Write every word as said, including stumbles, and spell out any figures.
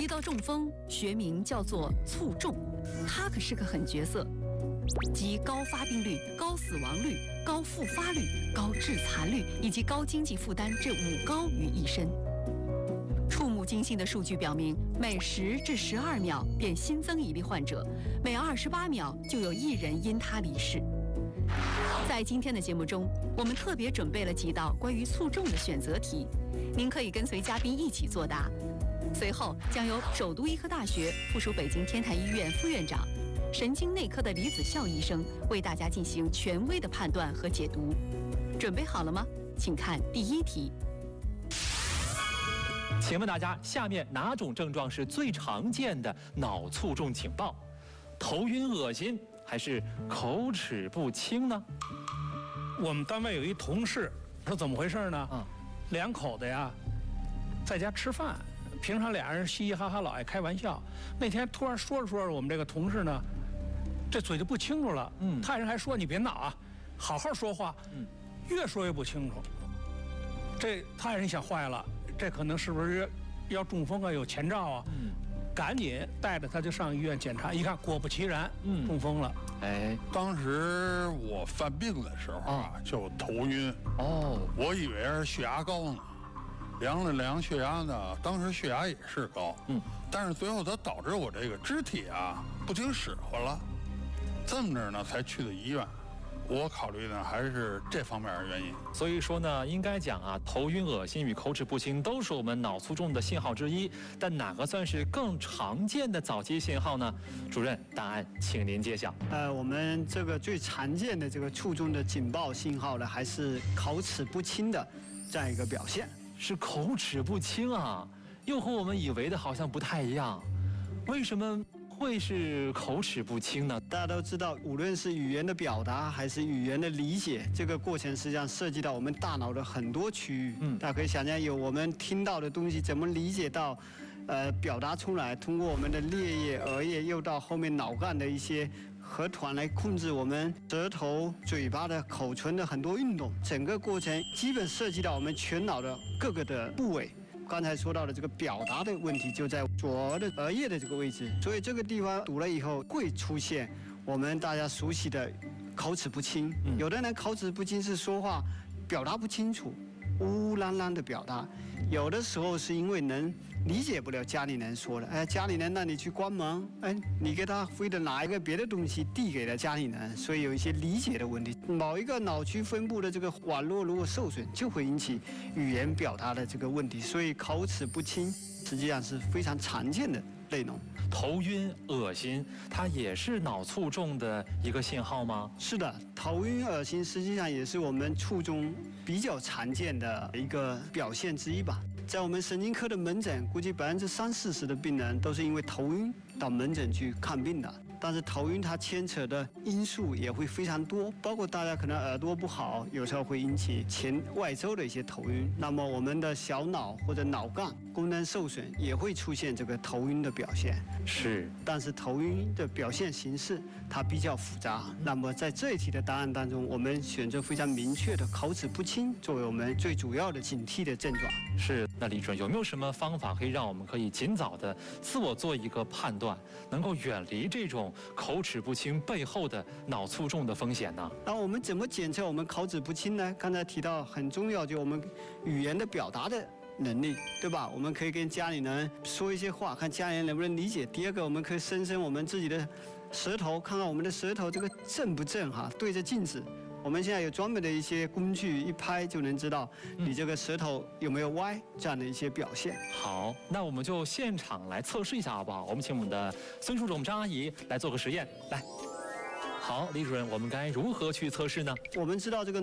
提到中风，学名叫做卒中，它可是个狠角色，集高发病率、高死亡率、高复发率、高致残率以及高经济负担这五高于一身。触目惊心的数据表明，每十至十二秒便新增一例患者，每二十八秒就有一人因他离世。在今天的节目中，我们特别准备了几道关于卒中的选择题，您可以跟随嘉宾一起作答。随后将由首都医科大学附属北京天坛医院副院长、神经内科的李子孝医生为大家进行权威的判断和解读。准备好了吗？请看第一题。 请问大家，下面哪种症状是最常见的脑卒中警报？头晕恶心还是口齿不清呢？ 我们单位有一同事，说怎么回事呢？嗯，两口子呀，在家吃饭，平常俩人嘻嘻哈哈，老爱开玩笑。那天突然说着说着，我们这个同事呢，这嘴就不清楚了。嗯，太人还说你别闹啊，好好说话。嗯，越说越不清楚。这太人想坏了，这可能是不是要中风啊？有前兆啊？嗯，赶紧带着他就上医院检查，一看果不其然，嗯，中风了。 哎，当时我犯病的时候啊，就头晕。哦，我以为是血压高呢，量了量血压呢，当时血压也是高。嗯，但是最后它导致我这个肢体啊不听使唤了，这么着呢才去的医院。我考虑呢还是这方面的原因。 所以说呢，应该讲啊，头晕、恶心与口齿不清都是我们脑卒中的信号之一，但哪个算是更常见的早期信号呢？主任，答案请您揭晓。 呃，我们这个最常见的这个卒中的警报信号呢，还是口齿不清的这样一个表现。 是口齿不清啊，又和我们以为的好像不太一样，为什么会是口齿不清呢？ 大家都知道，无论是语言的表达还是语言的理解，这个过程实际上涉及到我们大脑的很多区域。嗯，大家可以想象，有我们听到的东西怎么理解到，呃，表达出来，通过我们的颞叶、额叶，又到后面脑干的一些核团来控制我们舌头、嘴巴的口唇的很多运动，整个过程基本涉及到我们全脑的各个的部位。刚才说到的这个表达的问题就在左额的额叶的这个位置，所以这个地方堵了以后会出现我们大家熟悉的口齿不清。嗯、有的人口齿不清是说话表达不清楚，呜呜囔囔的表达；有的时候是因为人理解不了家里人说的，哎，家里人让你去关门，哎，你给他非得拿一个别的东西递给了家里人，所以有一些理解的问题。某一个脑区分布的这个网络如果受损，就会引起语言表达的这个问题，所以口齿不清实际上是非常常见的内容。 头晕、恶心，它也是脑卒中的一个信号吗？ 是的，头晕、恶心实际上也是我们卒中比较常见的一个表现之一吧。在我们神经科的门诊，估计百分之三四十的病人都是因为头晕到门诊去看病的。但是头晕它牵扯的因素也会非常多，包括大家可能耳朵不好，有时候会引起前外周的一些头晕。那么我们的小脑或者脑干功能受损也会出现这个头晕的表现。 是， 但是头晕的表现形式它比较复杂。那么在这一题的答案当中，我们选择非常明确的口齿不清作为我们最主要的警惕的症状。 是，那李主任有没有什么方法可以让我们可以尽早的自我做一个判断，能够远离这种口齿不清背后的脑卒中的风险呢？ 那我们怎么检测我们口齿不清呢？刚才提到很重要，就我们语言的表达的能力，对吧？我们可以跟家里人说一些话，看家里人能不能理解。第二个，我们可以伸伸我们自己的舌头，看看我们的舌头这个正不正哈，对着镜子。我们现在有专门的一些工具，一拍就能知道你这个舌头有没有歪，这样的一些表现。 好，那我们就现场来测试一下好不好？我们请我们的孙署长张阿姨来做个实验，来。好，李主任，我们该如何去测试呢？ 我们知道这个